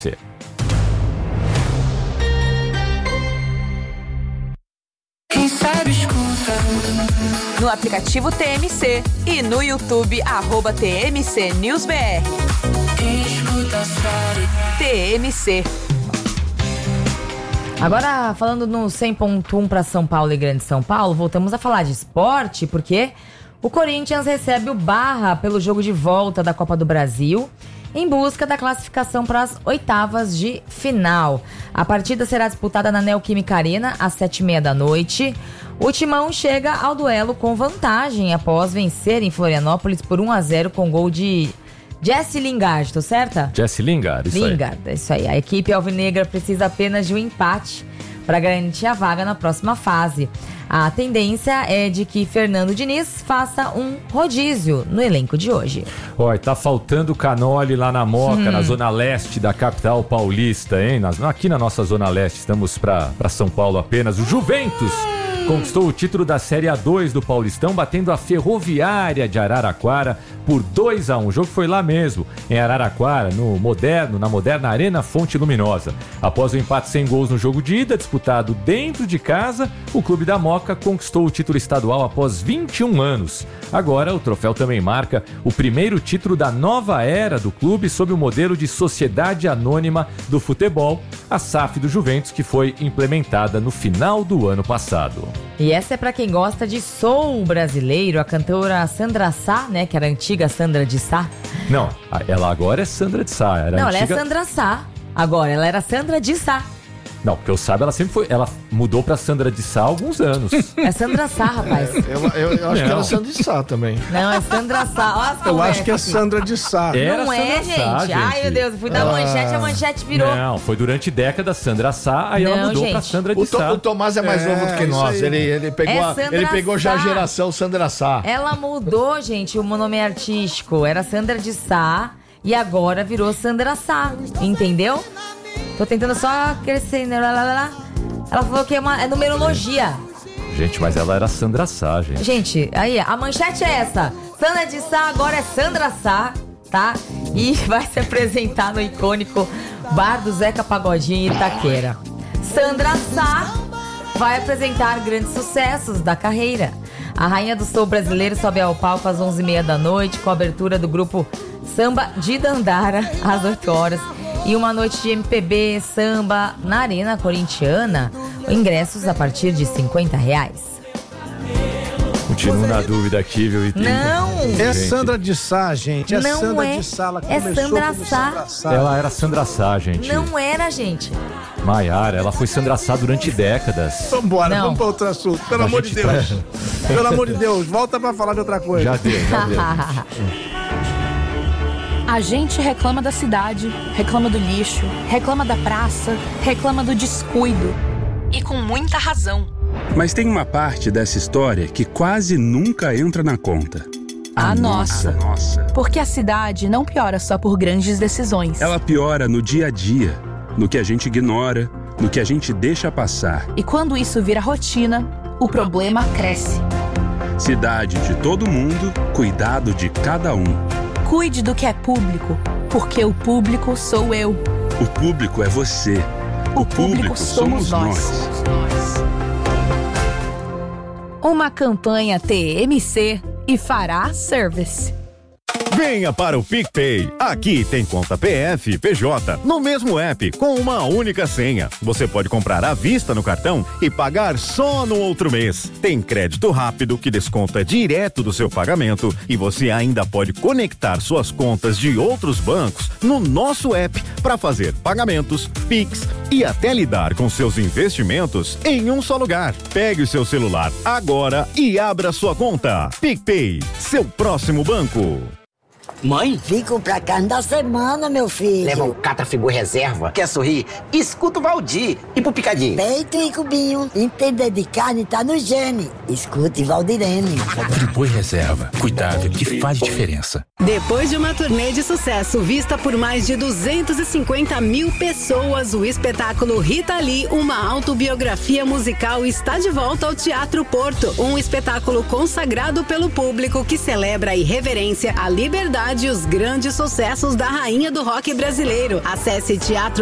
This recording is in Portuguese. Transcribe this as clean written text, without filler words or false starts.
No aplicativo TMC e no YouTube, @TMC News BR. TMC. Agora, falando no 100.1 para São Paulo e Grande São Paulo, voltamos a falar de esporte, porque o Corinthians recebe o Barra pelo jogo de volta da Copa do Brasil, em busca da classificação para as oitavas de final. A partida será disputada na Neoquímica Arena às 7h30 da noite. O Timão chega ao duelo com vantagem após vencer em Florianópolis por 1-0 com gol de Jesse Lingard, tô certa? Jesse Lingard, isso Lingard, é isso aí. A equipe alvinegra precisa apenas de um empate para garantir a vaga na próxima fase. A tendência é de que Fernando Diniz faça um rodízio no elenco de hoje. Olha, tá faltando canole lá na Moca, na zona leste da capital paulista, hein? Aqui na nossa zona leste, estamos para São Paulo apenas. O Juventus conquistou o título da Série A2 do Paulistão, batendo a Ferroviária de Araraquara por 2-1. O jogo foi lá mesmo, em Araraquara, na moderna Arena Fonte Luminosa. Após o empate sem gols no jogo de ida, disputado dentro de casa, o clube da Moca conquistou o título estadual após 21 anos. Agora, o troféu também marca o primeiro título da nova era do clube sob o modelo de Sociedade Anônima do Futebol, a SAF do Juventus, que foi implementada no final do ano passado. E essa é pra quem gosta de soul brasileiro, a cantora Sandra Sá, né, que era a antiga Sandra de Sá. Não, ela agora é Sandra de Sá. Não, ela é Sandra Sá. Agora, ela era Sandra de Sá. Não, porque eu saiba, ela sempre foi. Ela mudou pra Sandra de Sá há alguns anos. É Sandra Sá, rapaz. Eu acho que era Sandra de Sá também. Não, é Sandra Sá. Eu acho que é Sandra de Sá. Era não é, Sandra Sá, gente. Ai, meu Deus, fui dar manchete, a manchete virou. Não, foi durante décadas Sandra Sá, aí ela mudou pra Sandra de Sá. O Tomás é mais novo do que nós. Ele pegou já a geração Sandra Sá. Ela mudou, gente, o nome artístico. Era Sandra de Sá e agora virou Sandra Sá. Entendeu? Tô tentando só crescer. Ela falou que é numerologia. Gente, mas ela era Sandra Sá, gente. Gente, aí, a manchete é essa. Sandra de Sá agora é Sandra Sá, tá? E vai se apresentar no icônico Bar do Zeca Pagodinho em Itaquera. Sandra Sá vai apresentar grandes sucessos da carreira. A rainha do soul brasileiro sobe ao palco às 11h30 da noite, com a abertura do grupo Samba de Dandara, às 8 horas. E uma noite de MPB, samba na Arena Corintiana, ingressos a partir de R$50. Continuo na dúvida aqui, viu? Não! É Sandra de Sá, gente. Não Sandra é. de Sá. Ela É começou Sandra como Sá. Sandra Sá. Ela era Sandra Sá, gente. Não era, gente. Maiara, ela foi Sandra Sá durante décadas. Vambora, Não. vamos para outro assunto. Pelo amor de Deus. Pelo amor de Deus, volta pra falar de outra coisa. Já deu. A gente reclama da cidade, reclama do lixo, reclama da praça, reclama do descuido. E com muita razão. Mas tem uma parte dessa história que quase nunca entra na conta. A nossa. Porque a cidade não piora só por grandes decisões. Ela piora no dia a dia, no que a gente ignora, no que a gente deixa passar. E quando isso vira rotina, o problema cresce. Cidade de todo mundo, cuidado de cada um. Cuide do que é público, porque o público sou eu. O público é você. O público somos nós. Uma campanha TMC e Fará Service. Venha para o PicPay. Aqui tem conta PF, PJ, no mesmo app, com uma única senha. Você pode comprar à vista no cartão e pagar só no outro mês. Tem crédito rápido que desconta direto do seu pagamento e você ainda pode conectar suas contas de outros bancos no nosso app para fazer pagamentos, Pix e até lidar com seus investimentos em um só lugar. Pegue o seu celular agora e abra sua conta. PicPay, seu próximo banco. Mãe? Vim comprar carne da semana, meu filho. Leva um Catafigu reserva. Quer sorrir? Escuta o Valdir. E pro picadinho? Peito e cubinho. Entender de carne tá no gene. Escute Valdirene. Friboi reserva. Cuidado que faz diferença. Depois de uma turnê de sucesso vista por mais de 250 mil pessoas, o espetáculo Rita Lee, uma autobiografia musical, está de volta ao Teatro Porto. Um espetáculo consagrado pelo público que celebra a irreverência, a liberdade atualidade e os grandes sucessos da rainha do rock brasileiro. Acesse